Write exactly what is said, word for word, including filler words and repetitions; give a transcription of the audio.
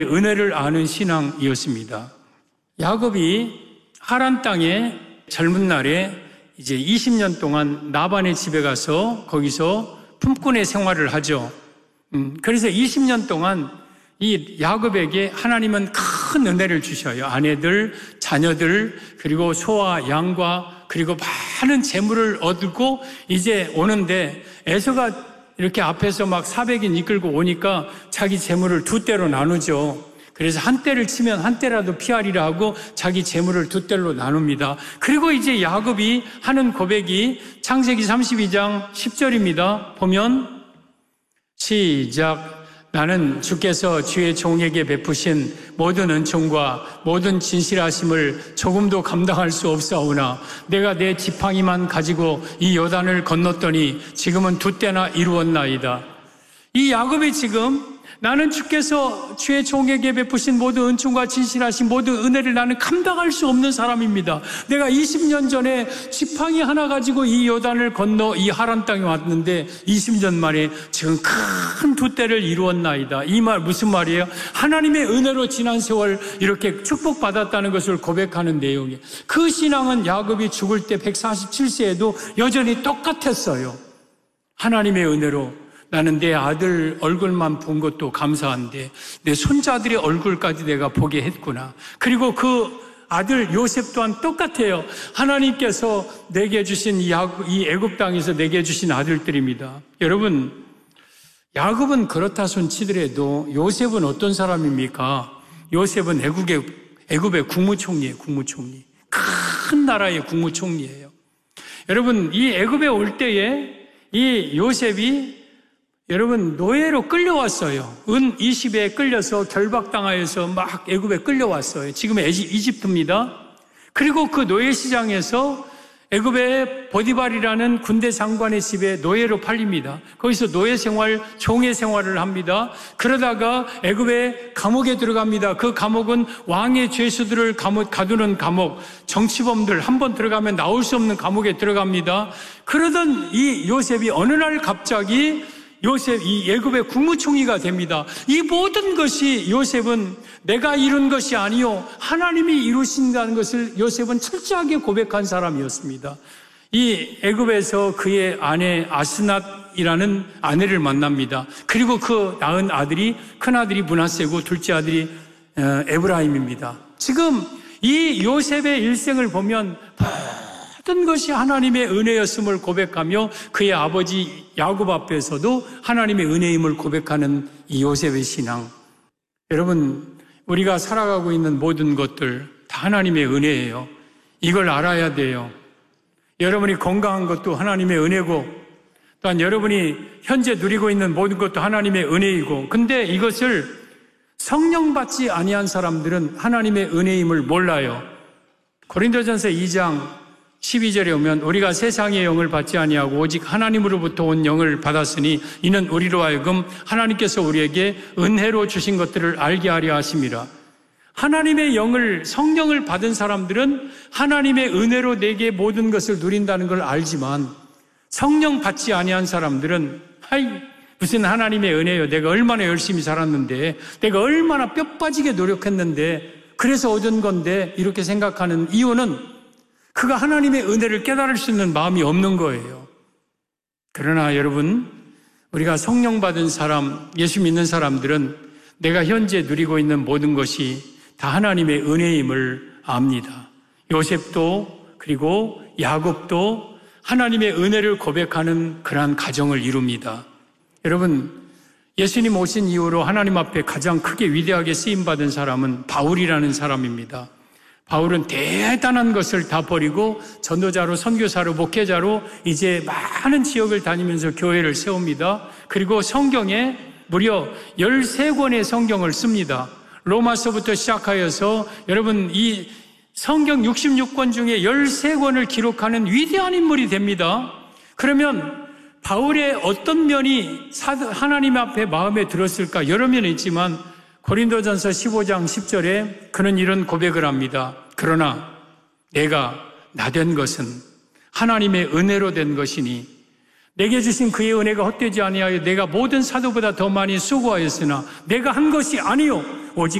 은혜를 아는 신앙이었습니다. 야곱이 하란 땅에 젊은 날에 이제 이십 년 동안 라반의 집에 가서 거기서 품꾼의 생활을 하죠. 음, 그래서 이십 년 동안 이 야곱에게 하나님은 큰 은혜를 주셔요. 아내들, 자녀들, 그리고 소와 양과 그리고 많은 재물을 얻고 이제 오는데 에서가 이렇게 앞에서 막 사백인 이끌고 오니까 자기 재물을 두 떼로 나누죠. 그래서 한 떼를 치면 한 떼라도 피하리라 하고 자기 재물을 두 떼로 나눕니다. 그리고 이제 야곱이 하는 고백이 창세기 삼십이 장 십 절입니다. 보면 시작. 나는 주께서 주의 종에게 베푸신 모든 은총과 모든 진실하심을 조금도 감당할 수 없사오나 내가 내 지팡이만 가지고 이 요단을 건넜더니 지금은 두 때나 이루었나이다. 이 야곱이 지금 나는 주께서 주의 종에게 베푸신 모든 은총과 진실하신 모든 은혜를 나는 감당할 수 없는 사람입니다. 내가 이십 년 전에 지팡이 하나 가지고 이 요단을 건너 이 하란 땅에 왔는데 이십 년 만에 지금 큰 두 때를 이루었나이다. 이 말 무슨 말이에요? 하나님의 은혜로 지난 세월 이렇게 축복받았다는 것을 고백하는 내용이에요. 그 신앙은 야곱이 죽을 때 백사십칠 세에도 여전히 똑같았어요. 하나님의 은혜로 나는 내 아들 얼굴만 본 것도 감사한데 내 손자들의 얼굴까지 내가 보게 했구나. 그리고 그 아들 요셉 또한 똑같아요. 하나님께서 내게 주신 이 애굽 땅에서 내게 주신 아들들입니다. 여러분, 야곱은 그렇다 손 치더라도 요셉은 어떤 사람입니까? 요셉은 애굽의, 애굽의 국무총리예요. 국무총리. 큰 나라의 국무총리예요. 여러분, 이 애굽에 올 때에 이 요셉이 여러분 노예로 끌려왔어요. 은 이십에 끌려서 결박당하여서 막 애굽에 끌려왔어요. 지금 이집트입니다. 그리고 그 노예 시장에서 애굽의 보디발이라는 군대 장관의 집에 노예로 팔립니다. 거기서 노예 생활, 종의 생활을 합니다. 그러다가 애굽의 감옥에 들어갑니다. 그 감옥은 왕의 죄수들을 가두는 감옥, 정치범들 한 번 들어가면 나올 수 없는 감옥에 들어갑니다. 그러던 이 요셉이 어느 날 갑자기 요셉, 이 애굽의 국무총리가 됩니다. 이 모든 것이 요셉은 내가 이룬 것이 아니요 하나님이 이루신다는 것을 요셉은 철저하게 고백한 사람이었습니다. 이 애굽에서 그의 아내 아스낫이라는 아내를 만납니다. 그리고 그 낳은 아들이 큰아들이 므낫세고 둘째 아들이 에브라임입니다. 지금 이 요셉의 일생을 보면 모든 것이 하나님의 은혜였음을 고백하며 그의 아버지 야곱 앞에서도 하나님의 은혜임을 고백하는 이 요셉의 신앙. 여러분, 우리가 살아가고 있는 모든 것들 다 하나님의 은혜예요. 이걸 알아야 돼요. 여러분이 건강한 것도 하나님의 은혜고 또한 여러분이 현재 누리고 있는 모든 것도 하나님의 은혜이고, 근데 이것을 성령 받지 아니한 사람들은 하나님의 은혜임을 몰라요. 고린도전서 이 장 십이 절에 오면 우리가 세상의 영을 받지 아니하고 오직 하나님으로부터 온 영을 받았으니 이는 우리로 하여금 하나님께서 우리에게 은혜로 주신 것들을 알게 하려 하심이라. 하나님의 영을, 성령을 받은 사람들은 하나님의 은혜로 내게 모든 것을 누린다는 걸 알지만 성령 받지 아니한 사람들은 아이 무슨 하나님의 은혜요, 내가 얼마나 열심히 살았는데 내가 얼마나 뼈 빠지게 노력했는데 그래서 얻은 건데 이렇게 생각하는 이유는 그가 하나님의 은혜를 깨달을 수 있는 마음이 없는 거예요. 그러나 여러분, 우리가 성령 받은 사람, 예수 믿는 사람들은 내가 현재 누리고 있는 모든 것이 다 하나님의 은혜임을 압니다. 요셉도 그리고 야곱도 하나님의 은혜를 고백하는 그러한 가정을 이룹니다. 여러분, 예수님 오신 이후로 하나님 앞에 가장 크게 위대하게 쓰임받은 사람은 바울이라는 사람입니다. 바울은 대단한 것을 다 버리고 전도자로, 선교사로, 목회자로 이제 많은 지역을 다니면서 교회를 세웁니다. 그리고 성경에 무려 열세 권의 성경을 씁니다. 로마서부터 시작하여서 여러분 이 성경 육십육 권 중에 열세 권을 기록하는 위대한 인물이 됩니다. 그러면 바울의 어떤 면이 하나님 앞에 마음에 들었을까? 여러 면이 있지만 고린도전서 십오 장 십 절에 그는 이런 고백을 합니다. 그러나 내가 나된 것은 하나님의 은혜로 된 것이니 내게 주신 그의 은혜가 헛되지 아니하여 내가 모든 사도보다 더 많이 수고하였으나 내가 한 것이 아니요 오직